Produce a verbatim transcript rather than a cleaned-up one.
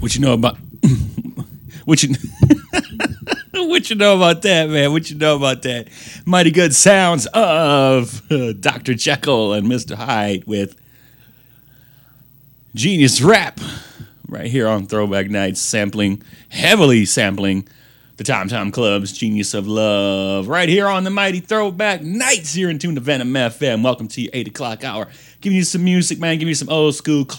What you know about what you what you know about that, man? What you know about that? Mighty good sounds of uh, Doctor Jekyll and Mister Hyde with Genius Rap right here on Throwback Nights, sampling, heavily sampling the Tom Tom Club's Genius of Love right here on the Mighty Throwback Nights here in tune to Venom F M. Welcome to your eight o'clock hour. Giving you some music, man. Giving you some old school